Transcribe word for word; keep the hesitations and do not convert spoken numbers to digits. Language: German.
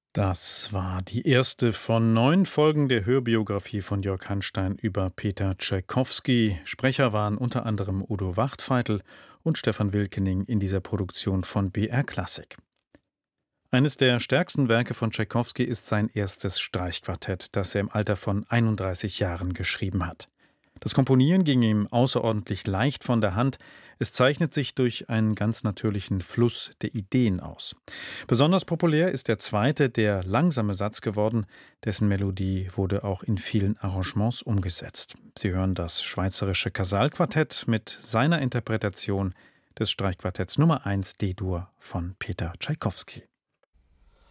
Das war die erste von neun Folgen der Hörbiografie von Jörg Hanstein über Peter Tschaikowski. Sprecher waren unter anderem Udo Wachtfeitel und Stefan Wilkening in dieser Produktion von B R Classic. Eines der stärksten Werke von Tschaikowski ist sein erstes Streichquartett, das er im Alter von einunddreißig Jahren geschrieben hat. Das Komponieren ging ihm außerordentlich leicht von der Hand. Es zeichnet sich durch einen ganz natürlichen Fluss der Ideen aus. Besonders populär ist der zweite, der langsame Satz geworden. Dessen Melodie wurde auch in vielen Arrangements umgesetzt. Sie hören das Schweizerische Casal-Quartett mit seiner Interpretation des Streichquartetts Nummer eins D-Dur von Peter Tschaikowski.